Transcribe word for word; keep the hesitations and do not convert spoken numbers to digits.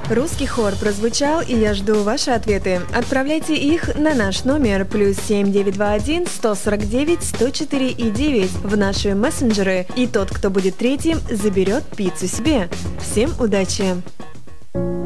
Русский хор прозвучал, и я жду ваши ответы. Отправляйте их на наш номер плюс семь девять два один сто сорок девять сто четыре и девять в наши мессенджеры, и тот, кто будет третьим, заберет пиццу себе. Всем удачи!